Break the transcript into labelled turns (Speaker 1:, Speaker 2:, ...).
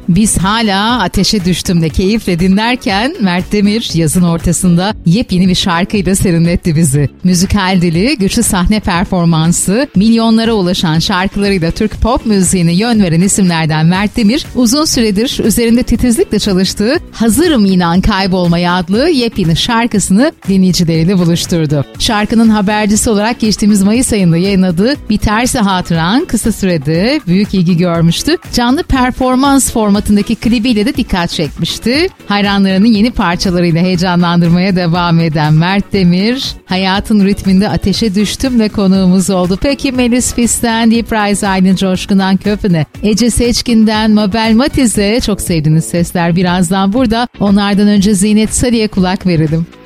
Speaker 1: Biz hala Ateşe Düştüm'de keyifle dinlerken Mert Demir yazın ortasında yepyeni bir şarkıyla serinletti bizi. Müzikal dili, güçlü sahne performansı, milyonlara ulaşan şarkılarıyla Türk pop müziğine yön veren isimlerden Mert Demir, uzun süredir üzerinde titizlikle çalıştığı Hazırım İnan Kaybolmaya adlı yepyeni şarkısını dinleyicileriyle buluşturdu. Şarkının habercisi olarak geçtiğimiz Mayıs ayında yayınladığı Biterse Hatıran kısa sürede büyük ilgi görmüştü. Canlı performans formatındaki klibiyle de dikkat çekmişti. Hayranlarını yeni parçalarıyla heyecanlandırmaya devam eden Mert Demir, hayatın ritminde Ateşe Düştüm'le konuğumuz oldu. Peki Melis Fis'ten Deep Rise, Aylin Coşkun'dan Köpüne, Ece Seçkin'den Mabel Matiz'e çok sevdiğiniz sesler birazdan burada. Onlardan önce Zinet Salih'e kulak verelim.